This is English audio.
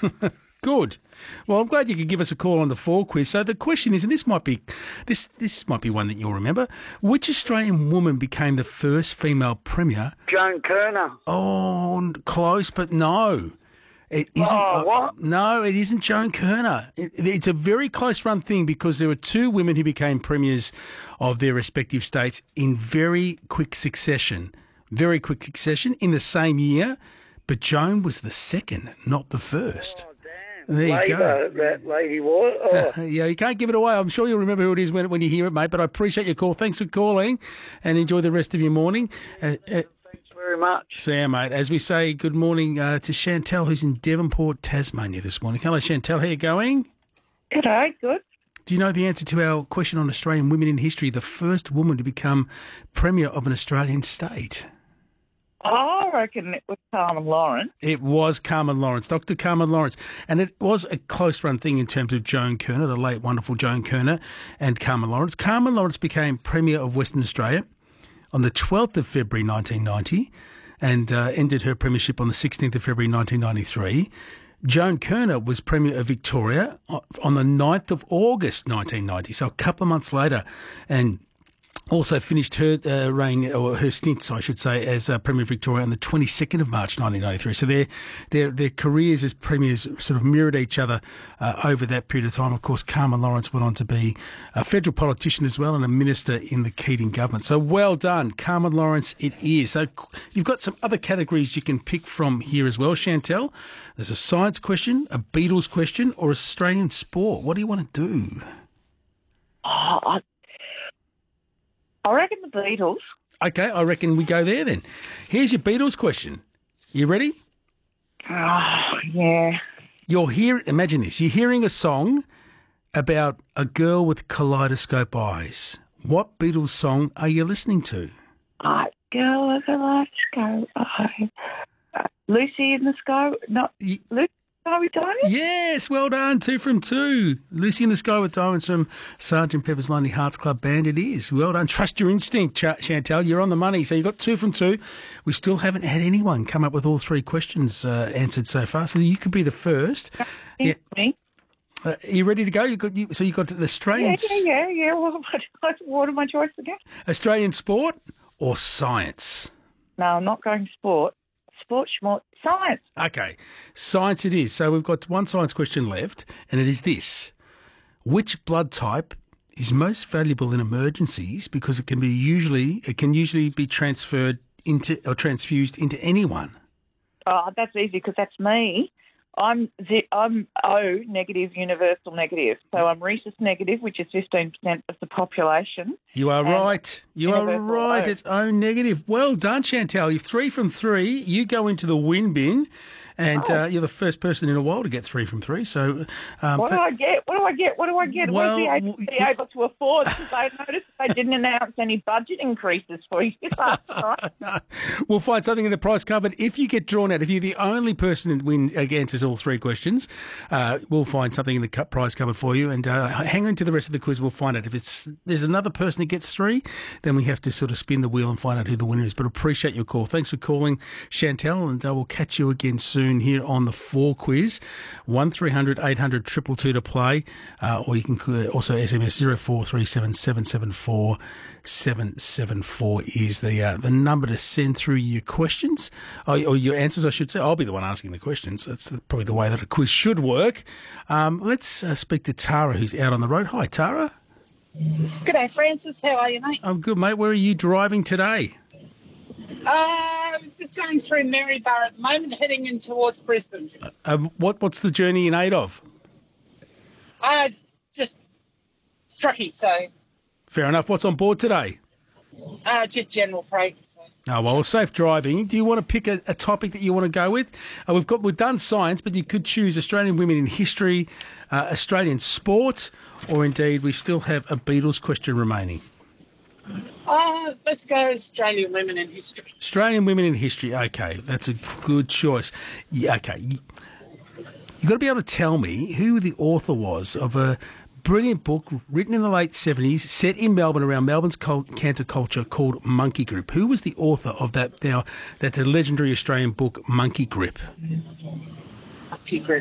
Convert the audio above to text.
Good. Well, I'm glad you could give us a call on the 4 quiz. So the question is, and this might be one that you'll remember, which Australian woman became the first female premier? Joan Kerner. Oh, close, but no. It isn't. What? No, it isn't Joan Kerner. It's a very close run thing because there were 2 women who became premiers of their respective states in very quick succession. Very quick succession in the same year, but Joan was the second, not the first. There you go. That lady was. Oh. Yeah, you can't give it away. I'm sure you'll remember who it is when you hear it, mate, but I appreciate your call. Thanks for calling and enjoy the rest of your morning. Thanks very much. See you, mate. As we say, good morning to Chantel, who's in Devonport, Tasmania this morning. Hello, Chantel. How are you going? G'day, good. Do you know the answer to our question on Australian women in history, the first woman to become Premier of an Australian state? I reckon it was Carmen Lawrence. It was Carmen Lawrence, Dr. Carmen Lawrence. And it was a close-run thing in terms of Joan Kerner, the late wonderful Joan Kerner, and Carmen Lawrence. Carmen Lawrence became Premier of Western Australia on the 12th of February 1990 and ended her premiership on the 16th of February 1993. Joan Kerner was Premier of Victoria on the 9th of August 1990, so a couple of months later, and also finished her reign, or her stint, I should say, as Premier of Victoria on the 22nd of March 1993. So their careers as premiers sort of mirrored each other over that period of time. Of course, Carmen Lawrence went on to be a federal politician as well and a minister in the Keating government. So well done, Carmen Lawrence it is. So you've got some other categories you can pick from here as well, Chantel. There's a science question, a Beatles question, or Australian sport. What do you want to do? I reckon the Beatles. Okay, I reckon we go there then. Here's your Beatles question. You ready? Oh, yeah. Imagine this. You're hearing a song about a girl with kaleidoscope eyes. What Beatles song are you listening to? Girl with a kaleidoscope eyes. Lucy in the Sky. Not Lucy in the Sky with Diamonds? Yes, well done. 2 from 2. Lucy in the Sky with Diamonds from Sgt. Pepper's Lonely Hearts Club Band. It is. Well done. Trust your instinct, Chantal. You're on the money. So you got 2 from 2. We still haven't had anyone come up with all 3 questions answered so far. So you could be the first. Yeah. Are you ready to go? You got the Australian. Yeah. What are my choices again? Australian sport or science? No, I'm not going sport. Sport, schmort, science. Okay, science it is. So we've got 1 science question left, and it is this. Which blood type is most valuable in emergencies because it can usually be transferred into or transfused into anyone? Oh, that's easy because that's me. I'm O negative, universal negative. So I'm rhesus negative, which is 15% of the population. You are right. You are right. O. It's O negative. Well done, Chantal. You're 3 from 3. You go into the win bin. And you're the first person in a while to get 3 from 3. So, what do I get? Well, was the agency able to afford? Because I noticed they didn't announce any budget increases for you last night. No. We'll find something in the prize cupboard. If you get drawn out, if you're the only person that answers all 3 questions, we'll find something in the prize cupboard for you. And hang on to the rest of the quiz. We'll find out. If there's another person that gets 3, then we have to sort of spin the wheel and find out who the winner is. But appreciate your call. Thanks for calling, Chantal, and we'll catch you again soon here on the 4 quiz. 1300 800 222 to play, or you can also SMS 0437 774 774 is the number to send through your questions, or your answers, I should say. I'll be the one asking the questions. That's probably the way that a quiz should work. Let's speak to Tara, who's out on the road. Hi, Tara. G'day, Francis. How are you, mate? I'm good, mate. Where are you driving today? Just going through Maryborough at the moment, heading in towards Brisbane. What's the journey in aid of? Just trucky, so... Fair enough. What's on board today? Just general freight. So. Oh, well, safe driving. Do you want to pick a topic that you want to go with? We've done science, but you could choose Australian women in history, Australian sport, or indeed we still have a Beatles question remaining. Let's go Australian women in history. Australian women in history. Okay, that's a good choice. Yeah, okay. You've got to be able to tell me who the author was of a brilliant book written in the late 70s, set in Melbourne, around Melbourne's canter culture, called Monkey Grip. Who was the author of that? Now, that's a legendary Australian book, Monkey Grip. Monkey Grip.